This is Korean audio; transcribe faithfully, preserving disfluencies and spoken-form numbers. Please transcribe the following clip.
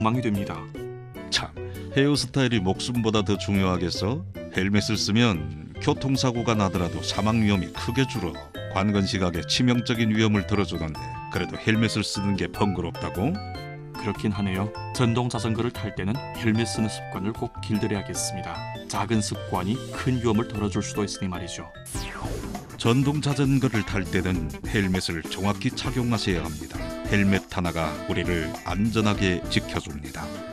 망이 됩니다. 참, 헤어스타일이 목숨보다 더 중요하겠어? 헬멧을 쓰면 교통사고가 나더라도 사망 위험이 크게 줄어 관건 시각에 치명적인 위험을 덜어주던데 그래도 헬멧을 쓰는 게 번거롭다고? 그렇긴 하네요. 전동 자전거를 탈 때는 헬멧 쓰는 습관을 꼭 길들여야겠습니다. 작은 습관이 큰 위험을 덜어줄 수도 있으니 말이죠. 전동 자전거를 탈 때는 헬멧을 정확히 착용하셔야 합니다. 헬멧 하나가 우리를 안전하게 지켜줍니다.